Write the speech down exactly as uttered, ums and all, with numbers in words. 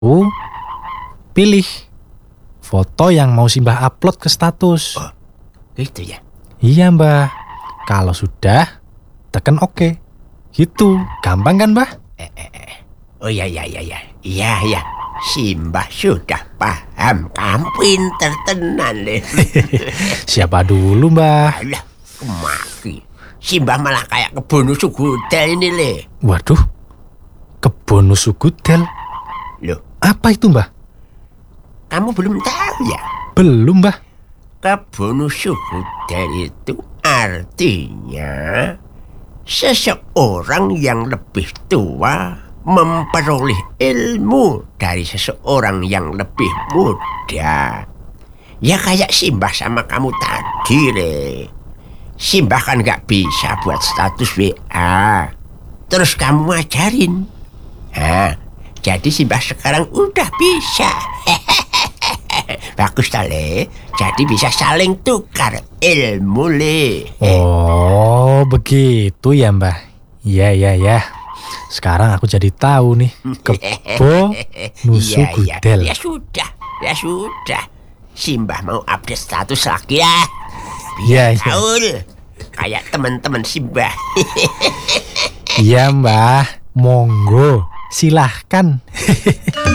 Uh, pilih foto yang mau Simbah upload ke status. Oh, gitu ya? Iya Mbah. Kalau sudah, tekan oke. Gitu, gampang kan Mbah? Eh, eh, eh. Oh iya, iya, iya, iya. Iya, iya. Simbah sudah paham. Kamu pinter tenan deh. Siapa dulu Mbah? Alah, kemaki. Simbah malah kayak kebun sugudel ini le. Waduh, kebun sugudel. Loh, apa itu Mbah? Kamu belum tahu ya? Belum Mbah. Kebun sugudel itu artinya seseorang yang lebih tua memperoleh ilmu dari seseorang yang lebih muda. Ya kayak Simbah sama kamu tadi le. Simbah kan gak bisa buat status W A, terus kamu ngajarin. Nah, jadi Simbah sekarang udah bisa. Bagus le. Jadi bisa saling tukar ilmu le. Oh, begitu ya Mbah. Iya, iya, ya. Sekarang aku jadi tahu nih. Kebo Nusugudel. Ya, ya, ya sudah, ya sudah. Simbah mau update status lagi ya. Iya, iya. Tahu kayak teman-teman Simbah. Iya Mbah, monggo, silahkan.